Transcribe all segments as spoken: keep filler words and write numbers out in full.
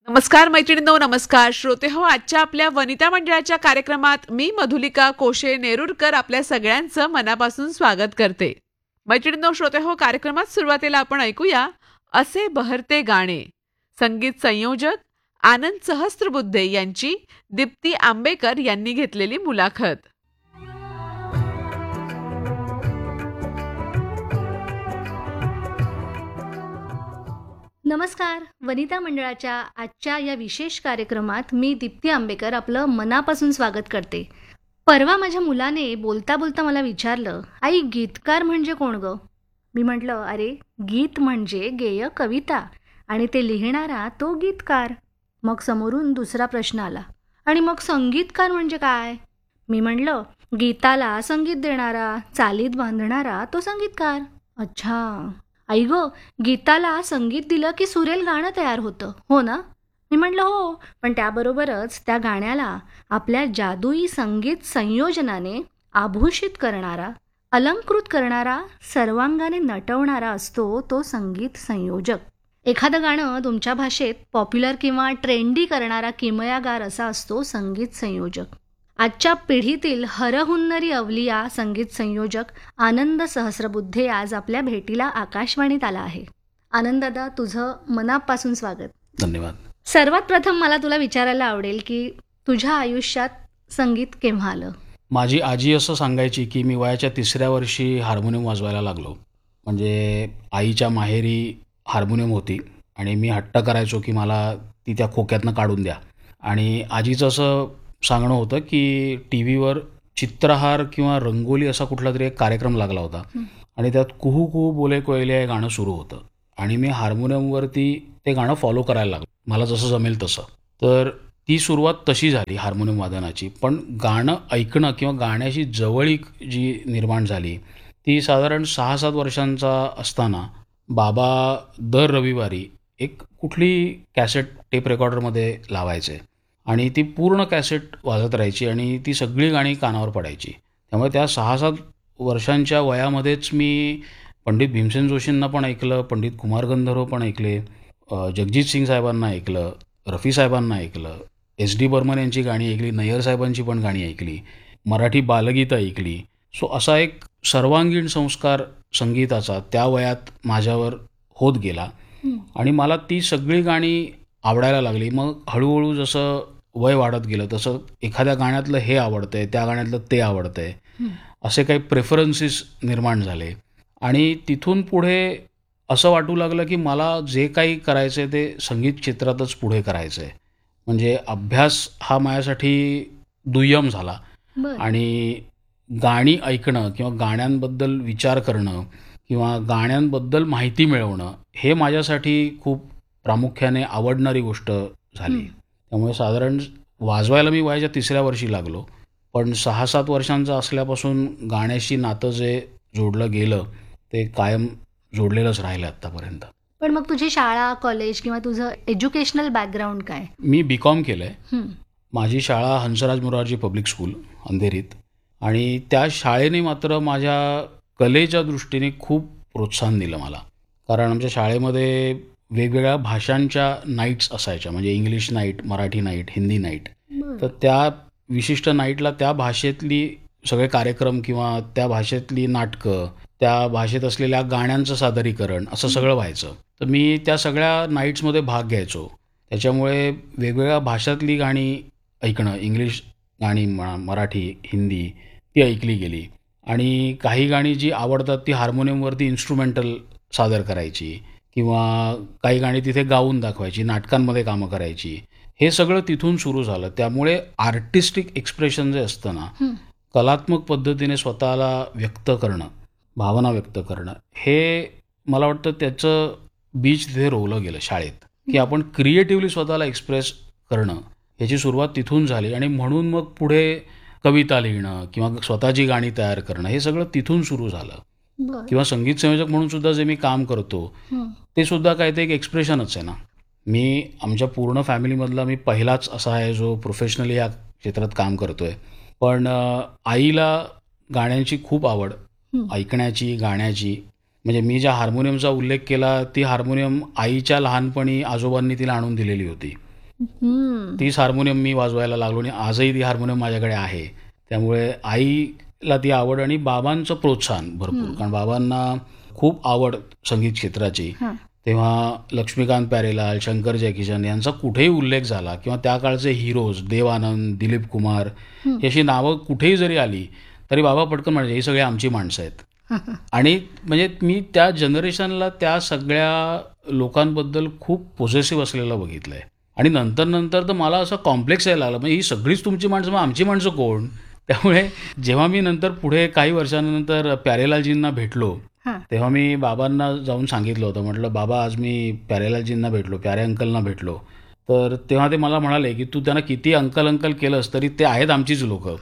नमस्कार मैत्रिणींनो, नमस्कार श्रोते हो. आजच्या आपल्या वनिता मंडळाच्या कार्यक्रमात मी मधुलिका कोशे नेरुरकर आपल्या सगळ्यांचं मनापासून स्वागत करते. मैत्रिणींनो, श्रोते हो, कार्यक्रमात सुरुवातीला आपण ऐकूया असे बहरते गाणे. संगीत संयोजक आनंद सहस्त्रबुद्धे यांची दीप्ती आंबेकर यांनी घेतलेली मुलाखत. नमस्कार. वनिता मंडळाच्या आजच्या या विशेष कार्यक्रमात मी दीप्ती आंबेकर आपलं मनापासून स्वागत करते. परवा माझ्या मुलाने बोलता बोलता मला विचारलं, आई गीतकार म्हणजे कोण गं? मी म्हटलं, अरे गीत म्हणजे गेय कविता आणि ते लिहिणारा तो गीतकार. मग समोरून दुसरा प्रश्न आला, आणि मग संगीतकार म्हणजे काय? मी म्हटलं, गीताला संगीत देणारा, चालीत बांधणारा तो संगीतकार. अच्छा आई गं, गीताला संगीत दिलं की सुरेल गाणं तयार होतं, हो ना? मी म्हटलं हो, पण त्याबरोबरच त्या गाण्याला आपल्या जादुई संगीत संयोजनाने आभूषित करणारा, अलंकृत करणारा, सर्वांगाने नटवणारा असतो तो संगीत संयोजक. एखादं गाणं तुमच्या भाषेत पॉप्युलर किंवा ट्रेंडी करणारा किमयागार असा असतो संगीत संयोजक. आजच्या पिढीतील हरहुन्नरी अवलिया संगीत संयोजक आनंद सहस्त्रबुद्धे आज आपल्या भेटीला आकाशवाणीत आला आहे. आनंद दादा, तुझं मनापासून स्वागत. धन्यवाद. सर्वात प्रथम मला तुला विचारायला आवडेल की तुझ्या आयुष्यात संगीत केव्हा आलं? माझी आजी असं सांगायची की मी वयाच्या तिसऱ्या वर्षी हार्मोनियम वाजवायला लागलो. म्हणजे आईच्या माहेरी हार्मोनियम होती आणि मी हट्ट करायचो की मला ती त्या खोक्यातनं काढून द्या. आणि आजीचं असं सांगणं होतं की टी व्हीवर चित्रहार किंवा रंगोली असा कुठला तरी एक कार्यक्रम लागला होता आणि त्यात कुहू कुहू बोले कोयले हे गाणं सुरू होतं आणि मी हार्मोनियमवरती ते गाणं फॉलो करायला लागलो, मला जसं जमेल तसं. तर ती सुरुवात तशी झाली हार्मोनियम वादनाची. पण गाणं ऐकणं किंवा गाण्याची जवळीक जी निर्माण झाली ती साधारण सहा सात वर्षांचा असताना बाबा दर रविवारी एक कुठली कॅसेट टेप रेकॉर्डरमध्ये लावायचे आणि ती पूर्ण कॅसेट वाजत राहायची आणि ती सगळी गाणी कानावर पडायची. त्यामुळे त्या सहा सात वर्षांच्या वयामध्येच मी पंडित भीमसेन जोशींना पण ऐकलं, पंडित कुमार गंधर्व पण ऐकले, जगजीत सिंग साहेबांना ऐकलं, रफी साहेबांना ऐकलं, एस डी बर्मन यांची गाणी ऐकली, नय्यर साहेबांची पण गाणी ऐकली, मराठी बालगीतं ऐकली. सो असा एक सर्वांगीण संस्कार संगीताचा त्या वयात माझ्यावर होत गेला आणि मला ती सगळी गाणी आवडायला लागली. मग हळूहळू जसं वय वाढत गेलं तसं एखाद्या गाण्यातलं हे आवडतंय, त्या गाण्यातलं ते आवडतंय, असे काही प्रेफरन्सेस निर्माण झाले. आणि तिथून पुढे असं वाटू लागलं की मला जे काही करायचं आहे ते संगीत क्षेत्रातच पुढे करायचं आहे. म्हणजे अभ्यास हा माझ्यासाठी दुय्यम झाला आणि गाणी ऐकणं किंवा गाण्यांबद्दल विचार करणं किंवा गाण्यांबद्दल माहिती मिळवणं हे माझ्यासाठी खूप प्रामुख्याने आवडणारी गोष्ट झाली. त्यामुळे साधारण वाजवायला मी वयाच्या तिसऱ्या वर्षी लागलो, पण सहा सात वर्षांचा असल्यापासून गाण्याशी नातं जे जोडलं गेलं ते कायम जोडलेलंच राहिलं आत्तापर्यंत. पण मग तुझी शाळा, कॉलेज किंवा तुझं एज्युकेशनल बॅकग्राऊंड काय? मी बी कॉम केलं आहे. माझी शाळा हंसराज मोरारजी पब्लिक स्कूल अंधेरीत, आणि त्या शाळेने मात्र माझ्या कलेच्या दृष्टीने खूप प्रोत्साहन दिलं मला. कारण आमच्या शाळेमध्ये वेगवेगळ्या भाषांच्या नाईट्स असायच्या, म्हणजे English night, Marathi night, Hindi night. तर त्या विशिष्ट नाईटला त्या भाषेतली सगळे कार्यक्रम किंवा त्या भाषेतली नाटकं, त्या भाषेत असलेल्या गाण्यांचं सादरीकरण असं सगळं व्हायचं. तर मी त्या सगळ्या नाईट्समध्ये भाग घ्यायचो. त्याच्यामुळे वेगवेगळ्या भाषातली गाणी ऐकणं, इंग्लिश गाणी म्हणा, मराठी, हिंदी, ती ऐकली गेली. आणि काही गाणी जी आवडतात ती हार्मोनियमवरती इन्स्ट्रुमेंटल सादर करायची किंवा काही गाणी तिथे गाऊन दाखवायची, नाटकांमध्ये कामं करायची. हे सगळं तिथून सुरू झालं. त्यामुळे आर्टिस्टिक एक्सप्रेशन जे असतं ना, कलात्मक पद्धतीने स्वतःला व्यक्त करणं, भावना व्यक्त करणं, हे मला वाटतं त्याचं बीज तिथे रोवलं गेलं शाळेत, की आपण क्रिएटिव्हली स्वतःला एक्सप्रेस करणं ह्याची सुरुवात तिथून झाली. आणि म्हणून मग पुढे कविता लिहिणं किंवा स्वतःची गाणी तयार करणं हे सगळं तिथून सुरू झालं. किंवा संगीत संयोजक म्हणून सुद्धा जे मी काम करतो ते सुद्धा काय ते एक एक्सप्रेशनच आहे ना. मी आमच्या पूर्ण फॅमिलीमधला मी पहिलाच असा आहे जो प्रोफेशनली या क्षेत्रात काम करतोय. पण आईला गाण्यांची खूप आवड, ऐकण्याची, गाण्याची. म्हणजे मी ज्या हार्मोनियमचा उल्लेख केला ती हार्मोनियम आईच्या लहानपणी आजोबांनी तिला आणून दिलेली होती. हम्म. तीच हार्मोनियम मी वाजवायला लागलो आणि आजही ती हार्मोनियम माझ्याकडे आहे. त्यामुळे आईला ती आवड आणि बाबांचं प्रोत्साहन भरपूर, कारण बाबांना खूप आवड संगीत क्षेत्राची. हां. तेव्हा लक्ष्मीकांत प्यारेलाल, शंकर जयकिशन यांचा कुठेही उल्लेख झाला किंवा त्या काळचे हिरोज देव आनंद, दिलीप कुमार ही अशी नावं कुठेही जरी आली तरी बाबा पटकन म्हणजे ही सगळी आमची माणसं आहेत. आणि म्हणजे मी त्या जनरेशनला त्या सगळ्या लोकांबद्दल खूप पॉझिटिव्ह असलेलं बघितलं आहे. आणि नंतर नंतर तर मला असं कॉम्प्लेक्स यायला लागलं, म्हणजे ही सगळीच तुमची माणसं, मग आमची माणसं कोण? त्यामुळे जेव्हा मी नंतर पुढे काही वर्षानंतर प्यारेलालजींना भेटलो हां. तेव्हा मी बाबांना जाऊन सांगितलं होतं, म्हटलं बाबा आज मी प्यारेलालजींना भेटलो, प्यारे अंकलना भेटलो. तर तेव्हा ते मला म्हणाले की तू त्यांना किती अंकल अंकल केलंस तरी ते आहेत आमचीच लोकं.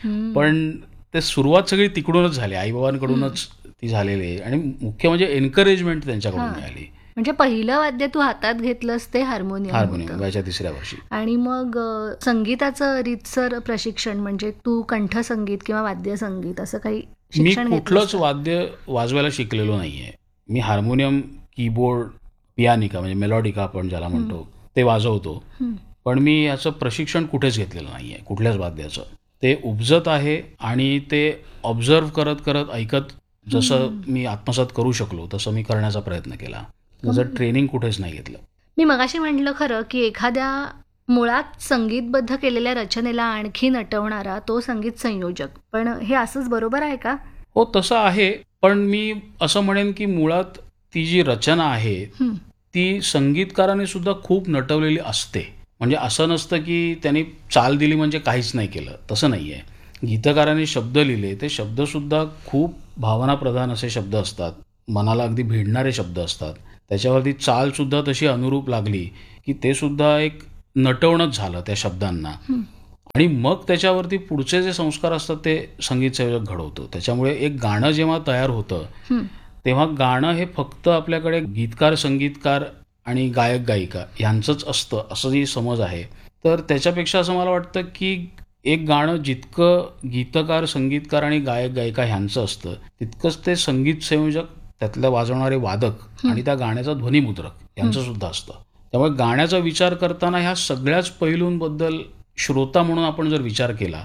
पण ते सुरुवात सगळी तिकडूनच झाली, आईबाबांकडूनच ती झालेली आहे. आणि मुख्य म्हणजे एन्करेजमेंट त्यांच्याकडून हां. मिळाली. म्हणजे पहिलं वाद्य तू हातात घेतलंस ते हार्मोनियम हार्मोनियम होतं. वयाच्या तिसऱ्या वर्षी. आणि मग अ, संगीताचं रीतसर प्रशिक्षण म्हणजे तू कंठसंगीत किंवा वाद्यसंगीत असं काही मी शिक्षण घेतलंस कुठलंच का? वाद्य वाजवायला शिकलेलो नाही आहे. मी हार्मोनियम, कीबोर्ड, पियानिका म्हणजे मेलॉडिका आपण ज्याला म्हणतो ते वाजवतो. हं. पण मी याचं प्रशिक्षण कुठेच घेतलेलं नाही आहे, कुठल्याच वाद्याचं. ते उपजत आहे आणि ते ऑब्झर्व करत करत ऐकत जसं मी आत्मसात करू शकलो तसं मी करण्याचा प्रयत्न केला. त्याचं ट्रेनिंग कुठेच नाही घेतलं. मी मगाशी म्हटलं खरं की एखाद्या मुळात संगीतबद्ध केलेल्या रचनेला आणखी नटवणारा तो संगीत संयोजक, पण हे असंच बरोबर आहे का? हो तसं आहे, पण मी असं म्हणेन की मुळात ती जी रचना आहे हं. ती संगीतकाराने सुद्धा खूप नटवलेली असते. म्हणजे असं नसतं की त्यांनी चाल दिली म्हणजे काहीच नाही केलं, तसं नाही आहे. गीतकाराने शब्द लिहिले, ते शब्दसुद्धा खूप भावनाप्रधान असे शब्द असतात, मनाला अगदी भिडणारे शब्द असतात. त्याच्यावरती चालसुद्धा तशी अनुरूप लागली की ते सुद्धा एक नटवणंच झालं त्या शब्दांना. आणि मग त्याच्यावरती पुढचे जे संस्कार असतात ते संगीत संयोजक घडवतो. त्याच्यामुळे एक गाणं जेव्हा तयार होतं तेव्हा गाणं हे फक्त आपल्याकडे गीतकार, संगीतकार आणि गायक गायिका यांचंच असतं असं जी समज आहे, तर त्याच्यापेक्षा असं मला वाटतं की एक गाणं जितकं गीतकार, संगीतकार आणि गायक गायिका ह्यांचं असतं तितकंच ते संगीत संयोजक, त्यातले वाजवणारे वादक आणि त्या गाण्याचा ध्वनिमुद्रक यांचं सुद्धा असतं. त्यामुळे गाण्याचा विचार करताना ह्या सगळ्याच पैलूंबद्दल श्रोता म्हणून आपण जर विचार केला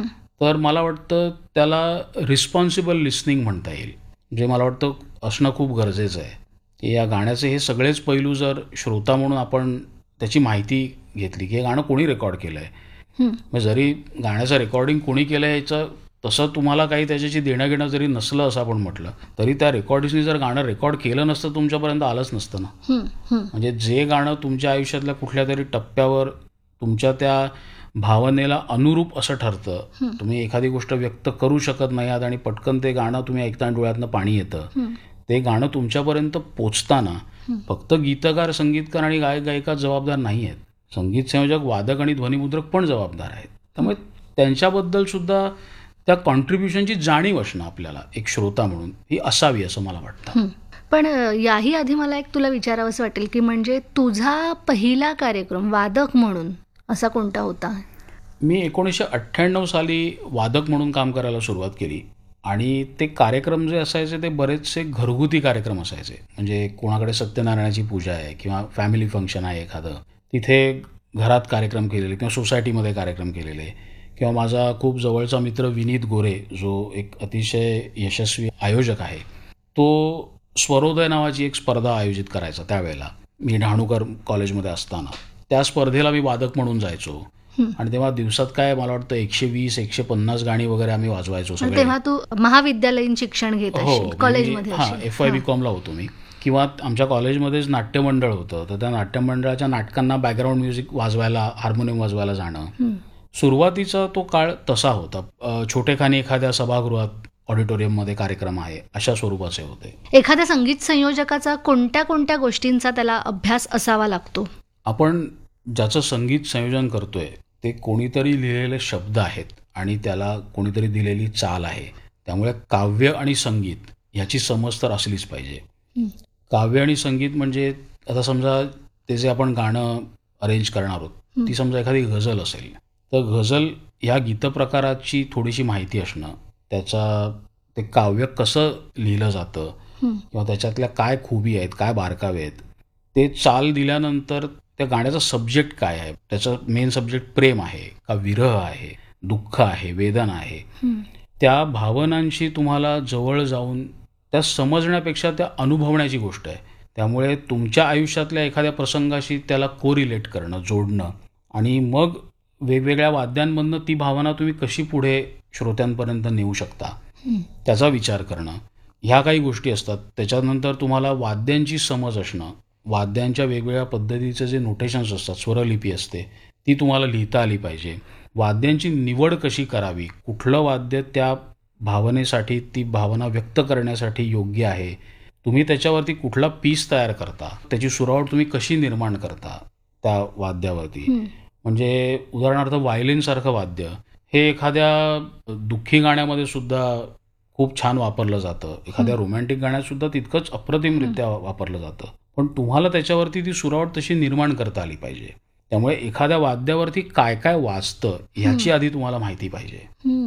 तर मला वाटतं त्याला रिस्पॉन्सिबल लिसनिंग म्हणता येईल. म्हणजे मला वाटतं असणं खूप गरजेचं आहे की या गाण्याचे हे सगळेच पैलू जर श्रोता म्हणून आपण त्याची माहिती घेतली की हे गाणं कोणी रेकॉर्ड केलं आहे, मग जरी गाण्याचं रेकॉर्डिंग कोणी केलं आहे याचं तसं तुम्हाला काही त्याच्याशी देणं घेणं जरी नसलं असं आपण म्हटलं तरी त्या रेकॉर्डिस्टनी जर गाणं रेकॉर्ड केलं नसतं तुमच्यापर्यंत आलंच नसतं ना. म्हणजे जे गाणं तुमच्या आयुष्यातल्या कुठल्या तरी टप्प्यावर तुमच्या त्या भावनेला अनुरूप असं ठरतं, तुम्ही एखादी गोष्ट व्यक्त करू शकत नाही आहात आणि पटकन ते गाणं तुम्ही ऐकता आणि डोळ्यातनं पाणी येतं, ते गाणं तुमच्यापर्यंत पोचताना फक्त गीतकार, संगीतकार आणि गायक गायिका जबाबदार नाही आहेत, संगीत संयोजक, वादक आणि ध्वनिमुद्रक पण जबाबदार आहेत. त्यामुळे त्यांच्याबद्दल सुद्धा त्या कॉन्ट्रीब्युशनची जाणीव असणं आपल्याला एक श्रोता म्हणून ही असावी असं मला वाटतं. पण याही आधी मला एक तुला विचारावंसं वाटेल की म्हणजे तुझा पहिला कार्यक्रम वादक म्हणून असा कोणता होता? मी एकोणीसशे अठ्ठ्याण्णव साली वादक म्हणून काम करायला सुरुवात केली आणि ते कार्यक्रम जे असायचे ते बरेचसे घरगुती कार्यक्रम असायचे. म्हणजे कोणाकडे सत्यनारायणाची पूजा आहे किंवा फॅमिली फंक्शन आहे एखादं, तिथे घरात कार्यक्रम केलेले किंवा सोसायटीमध्ये कार्यक्रम केलेले. किंवा माझा खूप जवळचा मित्र विनीत गोरे जो एक अतिशय यशस्वी आयोजक आहे, तो स्वरोदय नावाची एक स्पर्धा आयोजित करायचा त्यावेळेला मी डहाणूकर कॉलेजमध्ये असताना. त्या स्पर्धेला मी वादक म्हणून जायचो आणि तेव्हा दिवसात काय मला वाटतं एकशे वीस एकशे पन्नास गाणी वगैरे आम्ही वाजवायचो सगळे. तेव्हा तू महाविद्यालयीन शिक्षण घेत असशील, कॉलेजमध्ये हां, असशील. एफ वाय बी कॉमला होतो मी. किंवा आमच्या कॉलेजमध्येच नाट्यमंडळ होतं, तर त्या नाट्यमंडळाच्या नाटकांना बॅकग्राऊंड म्युझिक वाजवायला, हार्मोनियम वाजवायला जाणं. सुरुवातीचा तो काळ तसा होता. छोटेखानी एखाद्या सभागृहात, ऑडिटोरियममध्ये कार्यक्रम आहे अशा स्वरूपाचे होते. एखाद्या संगीत संयोजकाचा कोणत्या कोणत्या गोष्टींचा त्याला अभ्यास असावा लागतो? आपण ज्याचं संगीत संयोजन करतोय ते कोणीतरी लिहिलेले शब्द आहेत आणि त्याला कोणीतरी दिलेली चाल आहे. त्यामुळे काव्य आणि संगीत ह्याची समज तर असलीच पाहिजे. काव्य आणि संगीत म्हणजे आता समजा ते जे आपण गाणं अरेंज करणार आहोत ती समजा एखादी गझल असेल, तर गझल ह्या गीतप्रकाराची थोडीशी माहिती असणं, त्याचा ते काव्य कसं लिहिलं जातं किंवा त्याच्यातल्या काय खुबी आहेत, काय बारकावे आहेत, ते चाल दिल्यानंतर त्या गाण्याचा सब्जेक्ट काय आहे, त्याचा मेन सब्जेक्ट प्रेम आहे का विरह आहे, दुःख आहे, वेदना आहे, त्या भावनांशी तुम्हाला जवळ जाऊन त्या समजण्यापेक्षा त्या अनुभवण्याची गोष्ट आहे. त्यामुळे तुमच्या आयुष्यातल्या एखाद्या प्रसंगाशी त्याला कोरिलेट करणं, जोडणं आणि मग वेगवेगळ्या वाद्यांमधनं ती भावना तुम्ही कशी पुढे श्रोत्यांपर्यंत नेऊ शकता त्याचा विचार करणं, ह्या काही गोष्टी असतात. त्याच्यानंतर तुम्हाला वाद्यांची समज असणं, वाद्यांच्या वेगवेगळ्या पद्धतीचे जे नोटेशन्स असतात, स्वरलिपी असते, ती तुम्हाला लिहिता आली पाहिजे. वाद्यांची निवड कशी करावी, कुठलं वाद्य त्या भावनेसाठी, ती भावना व्यक्त करण्यासाठी योग्य आहे, तुम्ही त्याच्यावरती कुठला पीस तयार करता, त्याची सुरावट तुम्ही कशी निर्माण करता त्या वाद्यावरती. म्हणजे उदाहरणार्थ व्हायोलिनसारखं वाद्य हे एखाद्या दुःखी गाण्यामध्ये सुद्धा खूप छान वापरलं जातं, एखाद्या रोमॅन्टिक गाण्यात सुद्धा तितकंच अप्रतिमरित्या वापरलं जातं, पण तुम्हाला त्याच्यावरती ती सुरावट तशी निर्माण करता आली पाहिजे. त्यामुळे एखाद्या वाद्यावरती काय काय वाजतं ह्याची आधी तुम्हाला माहिती पाहिजे.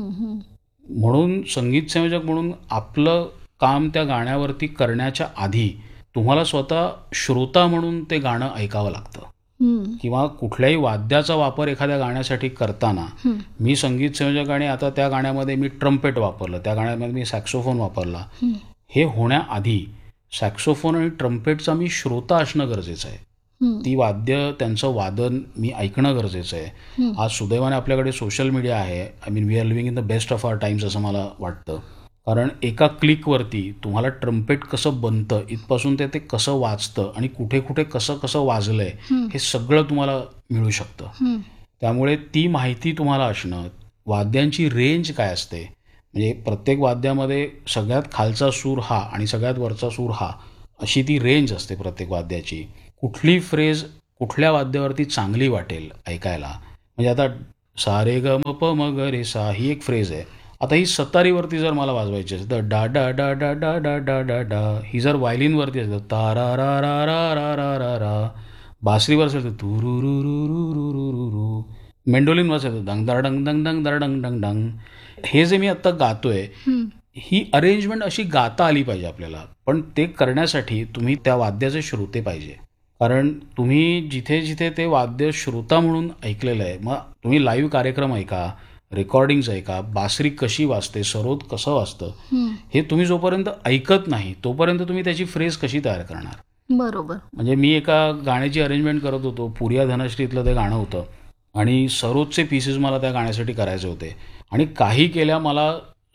म्हणून संगीत संयोजक म्हणून आपलं काम त्या गाण्यावरती करण्याच्या आधी तुम्हाला स्वतः श्रोता म्हणून ते गाणं ऐकावं लागतं. किंवा कुठल्याही वाद्याचा वापर एखाद्या गाण्यासाठी करताना, मी संगीत संयोजक आणि आता त्या गाण्यामध्ये मी ट्रम्पेट वापरलं, त्या गाण्यामध्ये मी सॅक्सोफोन वापरला, हे होण्याआधी सॅक्सोफोन आणि ट्रम्पेटचा मी श्रोता असणं गरजेचं आहे. ती वाद्य, त्यांचं वादन मी ऐकणं गरजेचं आहे. आज सुदैवाने आपल्याकडे सोशल मीडिया आहे. I mean we R living in the best of our times असं मला वाटतं. कारण एका क्लिकवरती तुम्हाला ट्रम्पेट कसं बनतं, इथपासून ते ते कसं वाजतं आणि कुठे कुठे कसं कसं वाजलंय हे सगळं तुम्हाला मिळू शकतं. त्यामुळे ती माहिती तुम्हाला असणं, वाद्यांची रेंज काय असते, म्हणजे प्रत्येक वाद्यामध्ये सगळ्यात खालचा सूर हा आणि सगळ्यात वरचा सूर हा, अशी ती रेंज असते प्रत्येक वाद्याची. कुठली फ्रेज कुठल्या वाद्यावरती चांगली वाटेल ऐकायला, म्हणजे आता सा रे ग म प म ग रे सा ही एक फ्रेज आहे. आता ही सतारीवरती जर मला वाजवायची असेल तर डा डा डा डा डा डा डा डा डा, ही जर व्हायलिनवरती असेल तर ता रा रा रा रा रा रा रा रा, बासरीवर असेल तर तू रू रू रू रू रू रू रू रू, मेंडोलिनवर असेल तर दंग दर डंग डंग डंग दर डंग डंग डंग. हे जे मी आत्ता गातोय ही अरेंजमेंट अशी गाता आली पाहिजे आपल्याला, पण ते करण्यासाठी तुम्ही त्या वाद्याचे श्रोते पाहिजे. कारण तुम्ही जिथे जिथे ते वाद्य श्रोता म्हणून ऐकलेलं आहे, मग तुम्ही लाईव्ह कार्यक्रम ऐका, रेकॉर्डिंग्स ऐका, बासरी कशी वाजते, सरोद कसं वाजतं, हे तुम्ही जोपर्यंत ऐकत नाही तोपर्यंत तुम्ही त्याची फ्रेज कशी तयार करणार. बरोबर. म्हणजे मी एका गाण्याची अरेंजमेंट करत होतो, पुरिया धनश्रीतलं ते गाणं होतं आणि सरोदचे पीसेस मला त्या गाण्यासाठी करायचे होते आणि काही केल्या मला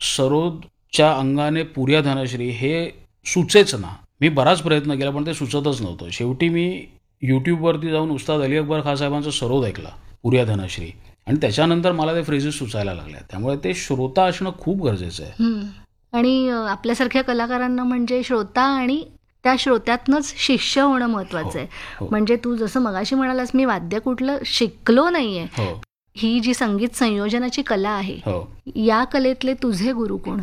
सरोदच्या अंगाने पुरिया धनश्री हे सुचेच ना. मी बराच प्रयत्न केला पण ते सुचतच नव्हतं. शेवटी मी यूट्यूबवरती जाऊन उस्ताद अली अकबर खान साहेबांचा सरोद ऐकला, पुरिया धनश्री, आणि त्याच्यानंतर मला ते फ्रेजेस सुचायला लागल्या. त्यामुळे ते श्रोता असणं खूप गरजेचं आहे. आणि आपल्यासारख्या कलाकारांना म्हणजे श्रोता आणि त्या श्रोत्यातनंच शिष्य होणं महत्वाचं आहे. म्हणजे तू जसं मगाशी म्हणालास मी वाद्य कुठलं शिकलो नाहीये, ही जी संगीत संयोजनाची कला आहे, या कलेतले तुझे गुरु कोण?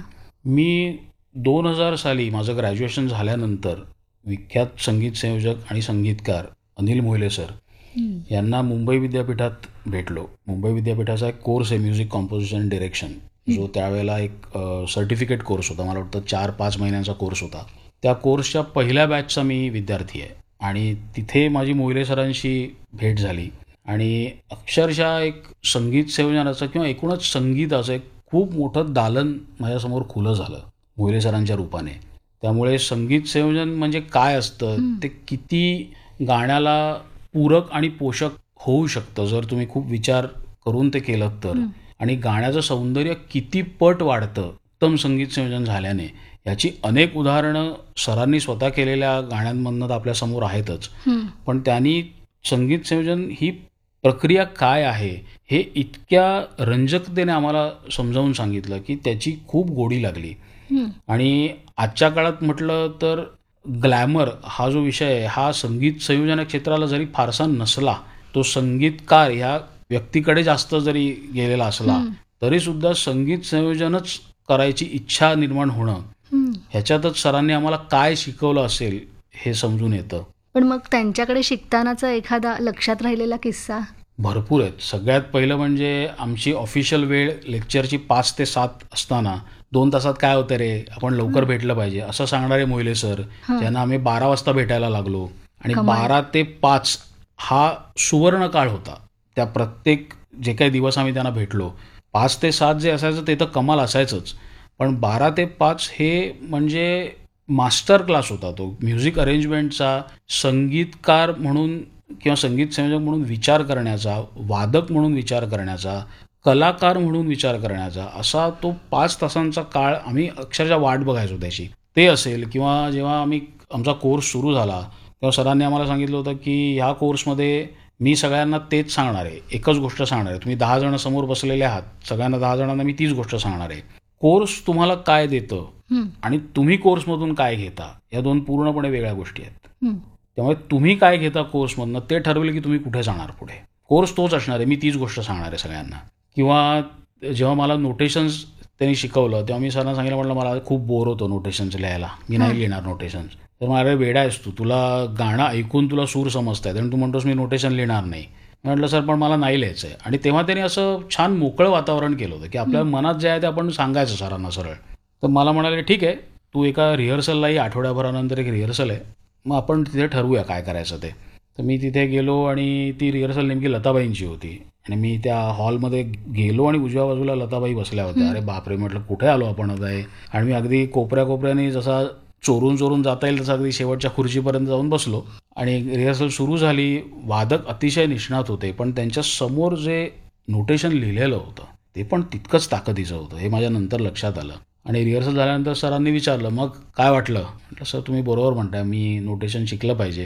मी दोन हजार साली माझं ग्रॅज्युएशन झाल्यानंतर विख्यात संगीत संयोजक आणि संगीतकार अनिल मोहिले सर यांना मुंबई विद्यापीठात भेटलो. मुंबई विद्यापीठाचा एक कोर्स आहे म्युझिक कॉम्पोजिशन डिरेक्शन, जो त्यावेळेला एक सर्टिफिकेट कोर्स होता. मला वाटतं चार पाच महिन्यांचा कोर्स होता. त्या कोर्सच्या पहिल्या बॅचचा मी विद्यार्थी आहे आणि तिथे माझी मोहिले सरांशी भेट झाली आणि अक्षरशः एक संगीत संयोजनाचं किंवा एकूणच संगीताचं एक खूप मोठं दालन माझ्यासमोर खुलं झालं मोहिले सरांच्या रूपाने. त्यामुळे संगीत संयोजन म्हणजे काय असतं, ते किती गाण्याला पूरक आणि पोषक होऊ शकतं जर तुम्ही खूप विचार करून ते केलं तर, आणि गाण्याचं सौंदर्य किती पट वाढतं उत्तम संगीत संयोजन झाल्याने, याची अनेक उदाहरणं सरांनी स्वतः केलेल्या गाण्यांमधनं आपल्या समोर आहेतच. पण त्यांनी संगीत संयोजन ही प्रक्रिया काय आहे हे इतक्या रंजकतेने आम्हाला समजावून सांगितलं की त्याची खूप गोडी लागली. आणि आजच्या काळात म्हटलं तर ग्लॅमर हा जो विषय आहे हा संगीत संयोजन क्षेत्राला जरी फारसा नसला, तो संगीतकार ह्या व्यक्तीकडे जास्त जरी गेलेला असला तरी सुद्धा संगीत संयोजनच करायची इच्छा निर्माण होणं, ह्याच्यातच सरांनी आम्हाला काय शिकवलं असेल हे समजून येतं. पण मग त्यांच्याकडे शिकतानाचा एखादा लक्षात राहिलेला किस्सा? भरपूर आहेत. सगळ्यात पहिलं म्हणजे आमची ऑफिशियल वेळ लेक्चरची पाच ते सात असताना दोन तासात काय होतं रे, आपण लवकर भेटलं पाहिजे असं सांगणारे मोहिले सर, त्यांना आम्ही बारा वाजता भेटायला लागलो आणि बारा ते पाच हा सुवर्ण काळ होता. त्या प्रत्येक जे काही दिवस आम्ही त्यांना भेटलो, पाच ते सात जे असायचं ते तर कमाल असायचंच, पण बारा ते पाच हे म्हणजे मास्टर क्लास होता तो म्युझिक अरेंजमेंटचा. संगीतकार म्हणून किंवा संगीत संयोजक म्हणून विचार करण्याचा, वादक म्हणून विचार करण्याचा, कलाकार म्हणून विचार करण्याचा, असा तो पाच तासांचा काळ आम्ही अक्षरशः वाट बघायचो त्याची. ते असेल किंवा जेव्हा आम्ही आमचा कोर्स सुरू झाला तेव्हा सरांनी आम्हाला सांगितलं होतं की ह्या कोर्समध्ये मी सगळ्यांना तेच सांगणार आहे, एकच गोष्ट सांगणार आहे. तुम्ही दहा जण समोर बसलेले आहात, सगळ्यांना दहा जणांना मी तीच गोष्ट सांगणार आहे. कोर्स तुम्हाला काय देतं आणि तुम्ही कोर्समधून काय घेता या दोन पूर्णपणे वेगळ्या गोष्टी आहेत. त्यामुळे तुम्ही काय घेता कोर्समधनं ते ठरवेल की तुम्ही कुठे जाणार पुढे. कोर्स तोच असणार आहे, मी तीच गोष्ट सांगणार आहे सगळ्यांना. किंवा जेव्हा मला नोटेशन्स त्यांनी शिकवलं तेव्हा मी सरांना सांगितलं, म्हटलं मला खूप बोर होतो नोटेशन्स लिहायला, मी नाही लिहिणार नोटेशन्स. तर मला वेडा आहेस तू, तुला गाणं ऐकून तुला सूर समजत आहेत आणि तू म्हणतोस मी नोटेशन लिहिणार नाही. म्हटलं सर पण मला नाही लिहायचं आहे. आणि तेव्हा त्यांनी असं छान मोकळं वातावरण केलं होतं की आपल्या मनात जे आहे ते आपण सांगायचं सरांना सरळ. तर मला म्हणाले ठीक आहे, तू एका रिहर्सललाही आठवड्याभरानंतर एक रिहर्सल आहे, मग आपण तिथे ठरवूया काय करायचं ते. तर मी तिथे गेलो आणि ती रिहर्सल नेमकी लताबाईंची होती आणि मी त्या हॉलमध्ये गेलो आणि उजव्या बाजूला लताबाई बसल्या होत्या. अरे बापरे, म्हटलं कुठे आलो आपण आता आहे. आणि मी अगदी कोपऱ्या कोपऱ्याने जसा चोरून चोरून जाता येईल तसं अगदी शेवटच्या खुर्चीपर्यंत जाऊन बसलो आणि रिहर्सल सुरू झाली. वादक अतिशय निष्णात होते, पण त्यांच्या समोर जे नोटेशन लिहिलेलं होतं ते पण तितकंच ताकदीचं होतं, हे माझ्या नंतर लक्षात आलं. आणि रिहर्सल झाल्यानंतर सरांनी विचारलं मग काय वाटलं. म्हटलं सर तुम्ही बरोबर म्हणताय, मी नोटेशन शिकलं पाहिजे.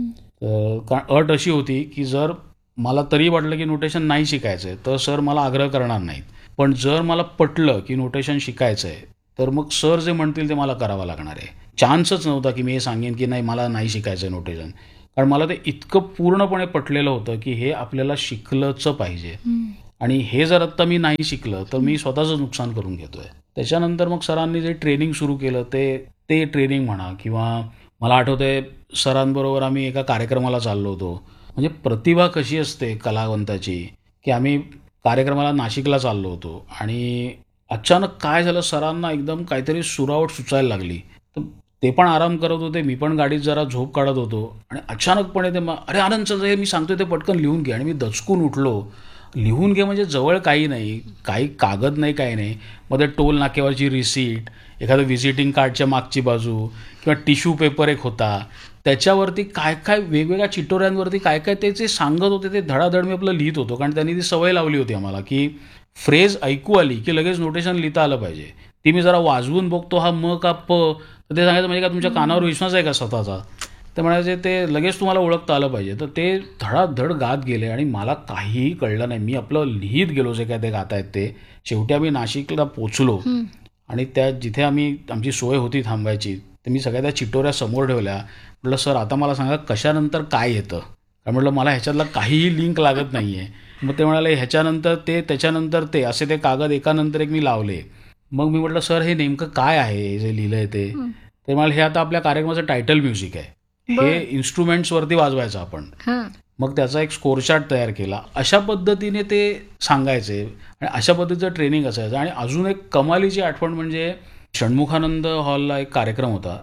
तर कारण अट अशी होती की जर मला तरी वाटलं की नोटेशन नाही शिकायचं आहे तर सर मला आग्रह करणार नाहीत, पण जर मला पटलं की नोटेशन शिकायचं आहे तर मग सर जे म्हणतील ते मला करावं लागणार आहे. चान्सच नव्हता की मी हे सांगेन की नाही मला नाही शिकायचं आहे नोटेशन, कारण मला ते इतकं पूर्णपणे पटलेलं होतं की हे आपल्याला शिकलंच पाहिजे आणि हे जर आत्ता मी नाही शिकलं तर मी स्वतःचं नुकसान करून घेतोय. त्याच्यानंतर मग सरांनी जे ट्रेनिंग सुरू केलं ते ते ट्रेनिंग म्हणा किंवा मला आठवतंय सरांबरोबर आम्ही एका कार्यक्रमाला चाललो होतो. म्हणजे प्रतिभा कशी असते कलावंताची की आम्ही कार्यक्रमाला नाशिकला चाललो होतो आणि अचानक काय झालं, सरांना एकदम काहीतरी सुरावट सुचायला लागली. तर ते पण आराम करत होते, मी पण गाडीत जरा झोप काढत होतो आणि अचानकपणे ते मग अरे आनंद चल हे मी सांगतोय ते पटकन लिहून घे. आणि मी दचकून उठलो. लिहून घे म्हणजे जवळ काही नाही, काही कागद नाही, काही नाही. मग ते टोल नाक्यावरची रिसीट, एखादं व्हिजिटिंग कार्डच्या मागची बाजू किंवा टिश्यू पेपर एक होता, त्याच्यावरती काय काय वेगवेगळ्या चिटोऱ्यांवरती काय काय ते जे सांगत होते ते धडाधड मी आपलं लिहित होतो. कारण त्यांनी ती सवय लावली होती आम्हाला की फ्रेज ऐकू आली की लगेच नोटेशन लिहिता आलं पाहिजे. ती मी जरा वाजवून बघतो हा म का प, तर ते सांगायचं म्हणजे का तुमच्या कानावर विश्वास आहे का स्वतःचा. तर म्हणायचे ते लगेच तुम्हाला ओळखता आलं पाहिजे. तर ते धडाधड गात गेले आणि मला काहीही कळलं नाही. मी आपलं लिहित गेलो जे काय ते गातायत ते. शेवटी आम्ही नाशिकला पोचलो आणि त्या जिथे आम्ही आमची सोय होती थांबायची तर मी सगळ्या त्या चिटोऱ्या समोर ठेवल्या. म्हटलं सर आता मला सांगा कशानंतर काय येतं, कारण म्हटलं मला ह्याच्यातला काहीही लिंक लागत नाही आहे. मग ते म्हणाले ह्याच्यानंतर ते, त्याच्यानंतर ते, असे ते कागद एकानंतर एक मी लावले. मग मी म्हटलं सर हे नेमकं काय आहे जे लिहिलं आहे ते. ते म्हणाले हे आता आपल्या कार्यक्रमाचं टायटल म्युझिक आहे, हे इन्स्ट्रुमेंट्सवरती वाजवायचं आपण. मग त्याचा एक स्कोर चार्ट तयार केला. अशा पद्धतीने ते सांगायचे आणि अशा पद्धतीचं ट्रेनिंग असायचं. आणि अजून एक कमालीची आठवण म्हणजे षण्मुखानंद हॉलला एक कार्यक्रम होता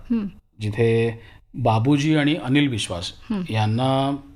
जिथे बाबूजी आणि अनिल विश्वास यांना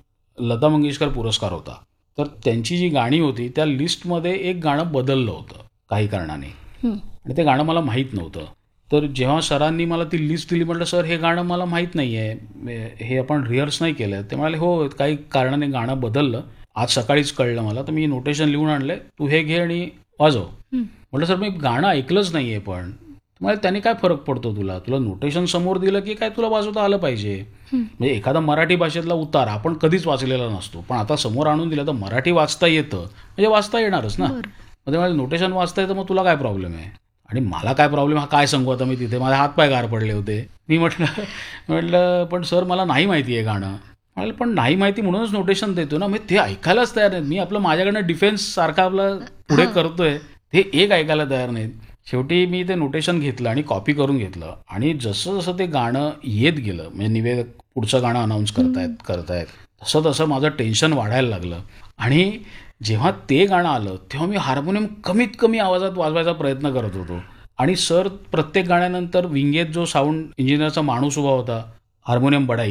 लता मंगेशकर पुरस्कार होता. तर त्यांची जी गाणी होती त्या लिस्टमध्ये एक गाणं बदललं होतं काही कारणाने आणि ते गाणं मला माहीत नव्हतं. तर जेव्हा सरांनी मला ती लिस्ट दिली म्हटलं सर हे गाणं मला माहीत नाही आहे, हे आपण रिहर्स नाही केलं. ते म्हणाले हो काही कारणाने गाणं बदललं, आज सकाळीच कळलं मला, तर मी नोटेशन लिहून आणलंय, तू हे घे आणि वाजव. म्हटलं सर मी गाणं ऐकलंच नाही आहे. पण तुम्हाला त्याने काय फरक पडतो, तुला तुला नोटेशन समोर दिलं की काय तुला वाजवता आलं पाहिजे. म्हणजे एखादा मराठी भाषेतला उतार आपण कधीच वाचलेला नसतो, पण आता समोर आणून दिलं तर मराठी वाचता येतं म्हणजे वाचता येणारच ना. मग मला नोटेशन वाचता येतं, मग तुला काय प्रॉब्लेम आहे. आणि मला काय प्रॉब्लेम हा काय सांगू आता, मी तिथे माझे हातपाय गार पडले होते. मी म्हटलं म्हटलं पण सर मला नाही माहिती आहे गाणं. म्हटलं पण नाही माहिती म्हणूनच नोटेशन देतो ना, मग ते ऐकायलाच तयार नाहीत. मी आपलं माझ्याकडनं डिफेन्स सारखा आपला पुढे करतोय, ते एक ऐकायला तयार नाहीत. शेवटी मी ते नोटेशन घेतलं आणि कॉपी करून घेतलं आणि जसं जसं ते गाणं येत गेलं म्हणजे निवेदक पुढचं गाणं अनाऊन्स करतायत करतायत तसं तसं माझं टेन्शन वाढायला लागलं. आणि जेव्हा ते गाणं आलं तेव्हा मी हार्मोनियम कमीत कमी आवाजात वाजवायचा प्रयत्न करत होतो. आणि सर प्रत्येक गाण्यानंतर विंगेत जो साऊंड इंजिनियरचा माणूस उभा होता, हार्मोनियम बडाईये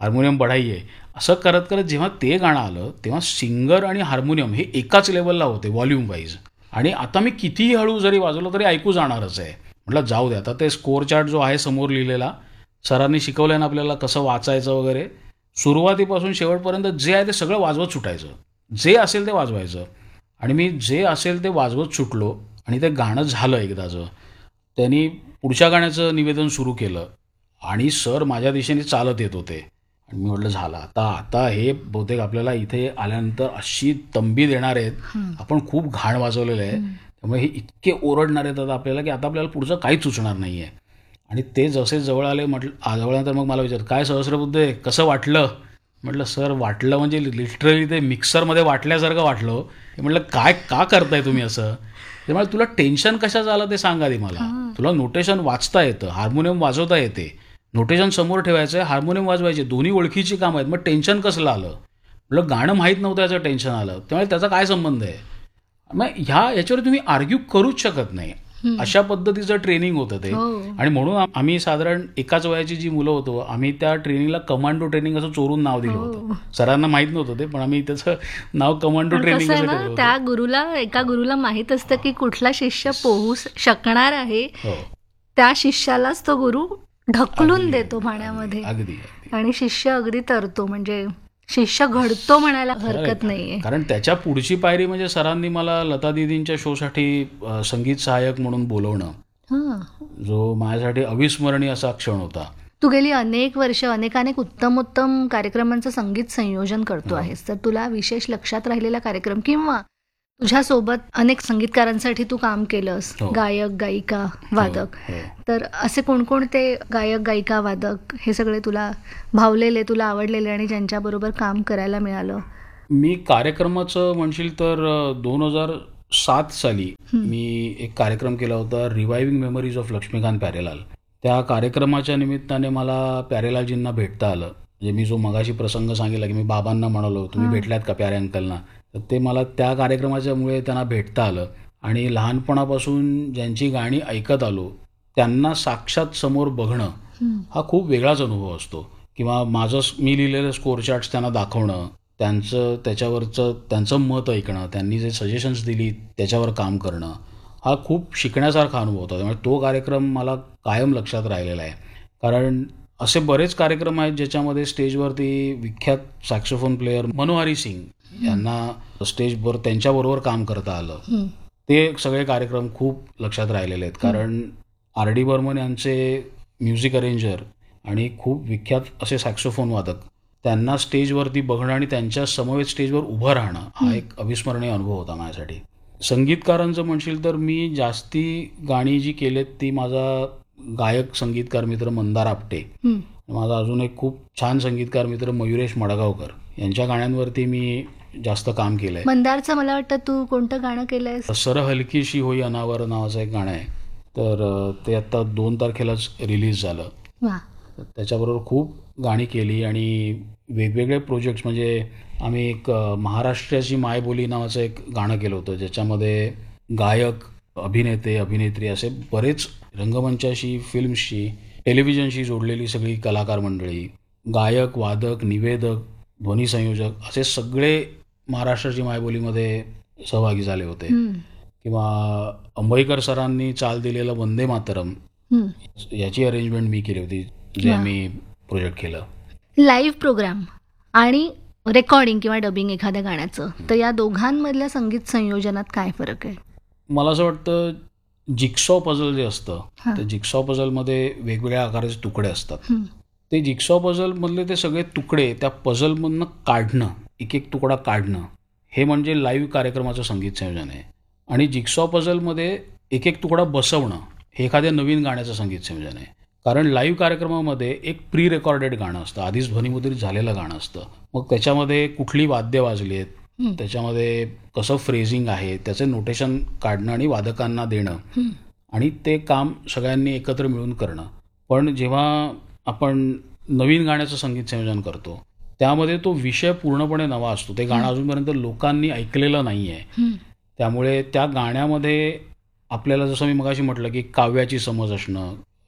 हार्मोनियम बढाई आहे, असं करत करत जेव्हा ते गाणं आलं तेव्हा सिंगर आणि हार्मोनियम हे एकाच लेवलला होते व्हॉल्यूम वाईज. आणि आता मी कितीही हळू जरी वाजवलं तरी ऐकू जाणारच आहे. म्हटलं जाऊ दे, आता ते स्कोअर चार्ट जो आहे समोर लिहिलेला, सरांनी शिकवलं ना आपल्याला कसं वाचायचं वगैरे, सुरुवातीपासून शेवटपर्यंत जे आहे ते सगळं वाजवत सुटायचं, जे असेल ते वाजवायचं. आणि मी जे असेल ते वाजवत सुटलो आणि ते गाणं झालं एकदाचं. त्यांनी पुढच्या गाण्याचं निवेदन सुरू केलं आणि सर माझ्या दिशेने चालत येत होते. आणि मी म्हटलं झालं आता आता हे बहुतेक आपल्याला इथे आल्यानंतर अशी तंबी देणार आहेत, आपण खूप घाण वाजवलेलं आहे, त्यामुळे हे इतके ओरडणार आहेत आता आपल्याला की आता आपल्याला पुढचं काहीच सुचणार नाही आहे. आणि ते जसे जवळ आले, म्हटलं जवळनंतर मग मला विचार काय सहस्रबुद्धे कसं वाटलं. म्हटलं सर वाटलं म्हणजे लिटरली ते मिक्सरमध्ये वाटल्यासारखं वाटलं. हे म्हटलं काय का करताय तुम्ही असं. त्यामुळे तुला टेन्शन कशाचं आलं ते सांगा आधी मला. तुला नोटेशन वाचता येतं, हार्मोनियम वाजवता येते, नोटेशन समोर ठेवायचं आहे, हार्मोनियम वाजवायचे, दोन्ही ओळखीची कामं आहेत, मग टेन्शन कसलं आलं. म्हटलं गाणं माहीत नव्हतं याचं टेन्शन आलं, त्यामुळे त्याचा काय संबंध आहे. मग ह्या याच्यावर तुम्ही आर्ग्यू करूच शकत नाही. अशा पद्धतीचं ट्रेनिंग होतं ते. आणि म्हणून आम्ही साधारण एकाच वयाची जी मुलं होतो, आम्ही त्या ट्रेनिंगला कमांडो ट्रेनिंग असं चोरून नाव दिलं होतं. सरांना माहित नव्हतं ते, पण आम्ही त्याचं नाव कमांडो ट्रेनिंग असं ठेवलं होतं. त्या गुरुला एका गुरुला माहित असतं की कुठला शिष्य पोहू शकणार आहे, त्या शिष्यालाच तो गुरु ढकलून देतो पाण्यामध्ये. अगदी. आणि शिष्य अगदी तरतो, म्हणजे शिष्य घडतो म्हणायला हरकत नाहीये. कारण त्याच्या पुढची पायरी म्हणजे सरांनी मला लता दीदींच्या शोसाठी संगीत सहाय्यक म्हणून बोलवणं, जो माझ्यासाठी अविस्मरणीय असा क्षण होता. तू गेली अनेक वर्ष अनेकानेक उत्तम उत्तम कार्यक्रमांचं संगीत संयोजन करतो आहेस, तर तुला विशेष लक्षात राहिलेला कार्यक्रम किंवा तुझ्यासोबत अनेक संगीतकारांसाठी तू काम केलंस, गायक गायिका वादक, तर असे कोणकोणते गायक गायिका वादक हे सगळे तुला भावलेले, तुला आवडलेले आणि ज्यांच्याबरोबर काम करायला मिळालं. मी कार्यक्रमाचं म्हणशील तर दोन हजार सात साली मी एक कार्यक्रम केला होता, रिवायविंग मेमरीज ऑफ लक्ष्मीकांत प्यारेलाल. त्या कार्यक्रमाच्या निमित्ताने मला प्यारेलालजींना भेटता आलं. म्हणजे मी जो मगाशी प्रसंग सांगितला की मी बाबांना म्हणालो तुम्ही भेटल्यात का प्यारे अंकलना, तर ते मला त्या कार्यक्रमाच्यामुळे त्यांना भेटता आलं. आणि लहानपणापासून ज्यांची गाणी ऐकत आलो त्यांना साक्षात समोर बघणं हा खूप वेगळाच अनुभव असतो. किंवा माझं मी लिहिलेलं स्कोअर चार्ट्स त्यांना दाखवणं, त्यांचं त्याच्यावरचं त्यांचं मत ऐकणं, त्यांनी जे सजेशन्स दिली त्याच्यावर काम करणं, हा खूप शिकण्यासारखा अनुभव होता. त्यामुळे तो कार्यक्रम मला कायम लक्षात राहिलेला आहे. कारण असे बरेच कार्यक्रम आहेत ज्याच्यामध्ये स्टेजवरती विख्यात सॅक्सोफोन प्लेयर मनोहरी सिंग यांना स्टेजवर त्यांच्याबरोबर काम करता आलं. ते सगळे कार्यक्रम खूप लक्षात राहिलेले आहेत. कारण आर डी बर्मन यांचे म्युझिक अरेंजर आणि खूप विख्यात असे सॅक्सोफोन वादक, त्यांना स्टेजवरती बघणं आणि त्यांच्या समवेत स्टेजवर उभं राहणं हा एक अविस्मरणीय अनुभव होता माझ्यासाठी. संगीतकारांचं म्हणशील तर मी जास्ती गाणी जी केलेत ती माझा गायक संगीतकार मित्र मंदार आपटे, माझा अजून एक खूप छान संगीतकार मित्र मयुरेश मडगावकर यांच्या गाण्यांवरती मी जास्त काम केलंय. मंदारचं मला वाटतं तू कोणतं गाणं केलंय? सर हलकीशी होई अनावर नावाचं एक गाणं आहे, तर ते आता दोन तारखेलाच रिलीज झालं. त्याच्याबरोबर खूप गाणी केली आणि वेगवेगळे प्रोजेक्ट्स, म्हणजे आम्ही एक महाराष्ट्राची मायबोली नावाचं एक गाणं केलं होतं ज्याच्यामध्ये गायक, अभिनेते, अभिनेत्री असे बरेच रंगमंचाशी, फिल्म्सशी, टेलिव्हिजनशी जोडलेली सगळी कलाकार मंडळी, गायक, वादक, निवेदक, ध्वनी संयोजक असे सगळे महाराष्ट्राची मायबोलीमध्ये सहभागी झाले होते. किंवा अंबईकर सरांनी चाल दिलेलं वंदे मातरम याची अरेंजमेंट मी केली होती, जे आम्ही प्रोजेक्ट केलं. लाईव्ह प्रोग्राम आणि रेकॉर्डिंग किंवा डबिंग एखाद्या गाण्याचं, तर या दोघांमधल्या संगीत संयोजनात काय फरक आहे? मला असं वाटतं जिक्सॉ पझल जे असतं, त्या जिक्सॉ पझलमध्ये वेगवेगळ्या आकाराचे तुकडे असतात. ते जिक्सॉ पझलमधले ते सगळे तुकडे त्या पझलमधनं काढणं, एक एक तुकडा काढणं, हे म्हणजे लाईव्ह कार्यक्रमाचं संगीत संयोजन आहे. आणि जिक्सॉ पझलमध्ये एक एक तुकडा बसवणं हे एखाद्या नवीन गाण्याचं संगीत संयोजन आहे. कारण लाईव्ह कार्यक्रमामध्ये एक प्री रेकॉर्डेड गाणं असतं, आधीच ध्वनिमुद्रित झालेलं गाणं असतं. मग त्याच्यामध्ये कुठली वाद्य वाजली आहेत, त्याच्यामध्ये कसं फ्रेझिंग आहे, त्याचे नोटेशन काढणं आणि वादकांना देणं आणि ते काम सगळ्यांनी एकत्र मिळून करणं. पण जेव्हा आपण नवीन गाण्याचं संगीत संयोजन करतो त्यामध्ये तो विषय पूर्णपणे नवा असतो, ते गाणं अजूनपर्यंत लोकांनी ऐकलेलं नाही आहे. त्यामुळे त्या गाण्यामध्ये आपल्याला जसं मी मगाशी म्हटलं की काव्याची समज असणं,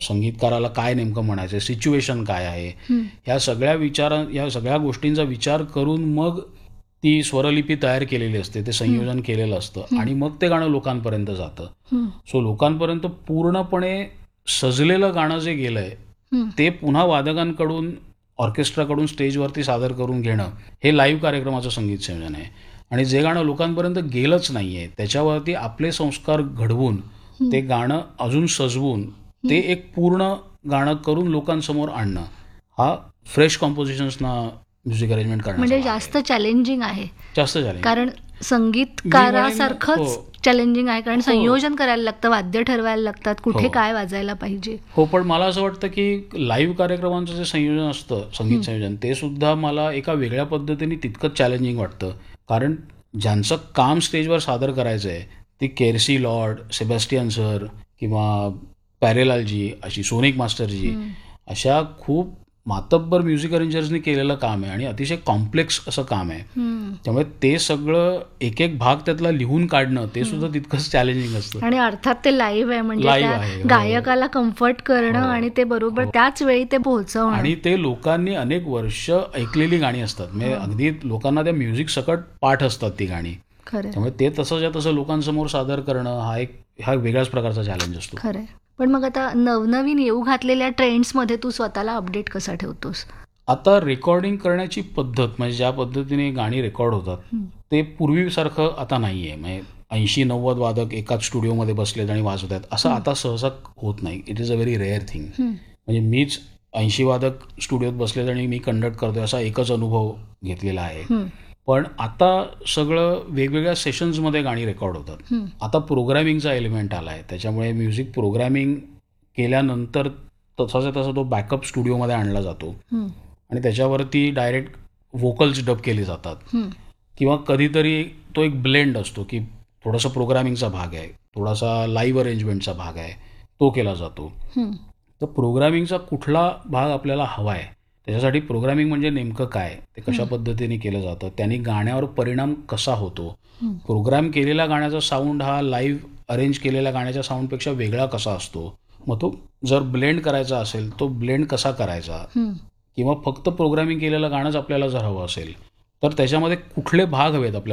संगीतकाराला काय नेमकं म्हणायचं, सिच्युएशन काय आहे, हं. ह्या सगळ्या विचारा या सगळ्या गोष्टींचा विचार करून मग ती स्वरलिपी तयार केलेली असते, ते संयोजन केलेलं असतं आणि मग ते गाणं लोकांपर्यंत जातं. हं. सो लोकांपर्यंत पूर्णपणे सजलेलं गाणं जे गेलंय हं. ते पुन्हा वादकांकडून ऑर्केस्ट्राकडून स्टेजवरती सादर करून घेणं हे लाईव्ह कार्यक्रमाचं संगीत संयोजन आहे. आणि जे गाणं लोकांपर्यंत गेलंच नाहीये त्याच्यावरती आपले संस्कार घडवून ते गाणं अजून सजवून ते एक पूर्ण गाणं करून लोकांसमोर आणणं हा फ्रेश कॉम्पोजिशन्सना म्युझिक अरेंजमेंट म्हणजे करण्याचा जास्त चॅलेंजिंग आहे, जास्त झाले. कारण मी संगीतकारासारखंच म्हणेन, हो. चॅलेंजिंग आहे, कारण हो. संयोजन करायला लागतं, वाद्य ठरवायला लागतात, कुठे हो. काय वाजायला पाहिजे. हो, पण मला असं वाटतं की लाईव्ह कार्यक्रमांचं जे संयोजन असतं संगीत संयोजन ते सुद्धा मला एका वेगळ्या पद्धतीने तितकंच चॅलेंजिंग वाटतं. कारण ज्यांचं काम स्टेजवर सादर करायचं आहे ती केर्सी लॉर्ड, सेबॅस्टियन सर किंवा पॅरेलालजी, अशी सोनिक मास्टरजी, अशा खूप मातब्बर म्युझिक अरेंजर्सनी केलेलं काम आहे आणि अतिशय कॉम्प्लेक्स असं काम आहे. हं. त्यामुळे ते सगळं एक एक भाग त्यातला लिहून काढणं ते सुद्धा तितकंच चॅलेंजिंग असतं. आणि अर्थात ते लाईव्ह आहे, म्हणजे Live त्या आहे, हो. गायकाला कम्फर्ट करणं हो. आणि ते बरोबर त्याच वेळी ते पोहोचवणं. आणि ते लोकांनी अनेक वर्ष ऐकलेली गाणी असतात, म्हणजे अगदी लोकांना त्या म्युझिक सकट पाठ असतात ती गाणी. खरं त्यामुळे ते तसंच्या तसं लोकांसमोर सादर करणं हा एक हा वेगळ्याच प्रकारचा चॅलेंज असतो. खरंय. पण मग आता नवनवीन येऊ घातलेल्या ट्रेंड्समध्ये तू स्वतःला अपडेट कसा ठेवतोस? आता रेकॉर्डिंग करण्याची पद्धत म्हणजे ज्या पद्धतीने गाणी रेकॉर्ड होतात ते पूर्वीसारखं आता नाही आहे. म्हणजे ऐंशी नव्वद वादक एकाच स्टुडिओमध्ये बसलेत आणि वाजवत आहेत असं आता सहसा होत नाही. It is a very rare thing. म्हणजे मीच ऐंशी वादक स्टुडिओत बसलेत आणि मी कंडक्ट करतोय असा एकच अनुभव घेतलेला आहे. पण आता सगळं वेगवेगळ्या सेशन्समध्ये गाणी रेकॉर्ड होतात. आता प्रोग्रॅमिंगचा एलिमेंट आला आहे, त्याच्यामुळे म्युझिक प्रोग्रॅमिंग केल्यानंतर तसाचा तसा तो बॅकअप स्टुडिओमध्ये आणला जातो आणि त्याच्यावरती डायरेक्ट व्होकल्स डब केले जातात. किंवा कधीतरी तो एक ब्लेंड असतो की थोडासा प्रोग्रॅमिंगचा भाग आहे, थोडासा लाईव्ह अरेंजमेंटचा भाग आहे, तो केला जातो. तर प्रोग्रॅमिंगचा कुठला भाग आपल्याला हवा आहे, त्याच्यासाठी प्रोग्रॅमिंग म्हणजे नेमकं काय, ते कशा पद्धतीने केलं जातं, त्यांनी गाण्यावर परिणाम कसा होतो, प्रोग्राम केलेल्या गाण्याचा साऊंड हा लाईव्ह अरेंज केलेल्या गाण्याच्या साऊंडपेक्षा वेगळा कसा असतो, मग तो जर ब्लेंड करायचा असेल तो ब्लेंड कसा करायचा, किंवा फक्त प्रोग्रामिंग केलेलं गाणंच आपल्याला जर हवं असेल तर त्याच्यामध्ये कुठले भाग हवेत आपल्याला